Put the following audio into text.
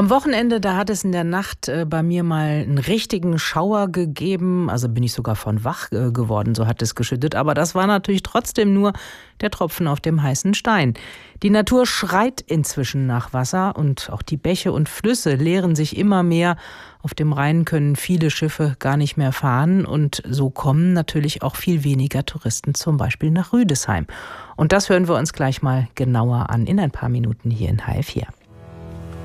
Am Wochenende, da hat es in der Nacht bei mir mal einen richtigen Schauer gegeben. Also bin ich sogar von wach geworden, so hat es geschüttet. Aber das war natürlich trotzdem nur der Tropfen auf dem heißen Stein. Die Natur schreit inzwischen nach Wasser und auch die Bäche und Flüsse leeren sich immer mehr. Auf dem Rhein können viele Schiffe gar nicht mehr fahren und so kommen natürlich auch viel weniger Touristen zum Beispiel nach Rüdesheim. Und das hören wir uns gleich mal genauer an in ein paar Minuten hier in HR4.